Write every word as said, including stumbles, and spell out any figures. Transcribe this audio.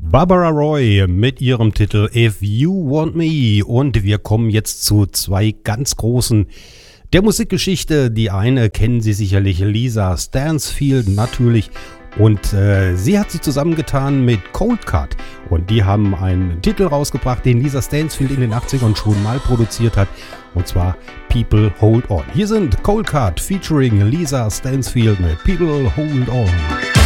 Barbara Roy mit ihrem Titel If You Want Me, und wir kommen jetzt zu zwei ganz großen der Musikgeschichte. Die eine kennen Sie sicherlich, Lisa Stansfield natürlich, und äh, sie hat sich zusammengetan mit Coldcut, und die haben einen Titel rausgebracht, den Lisa Stansfield in den achtzigern schon mal produziert hat, und zwar People Hold On. Hier sind Coldcut featuring Lisa Stansfield mit People Hold On.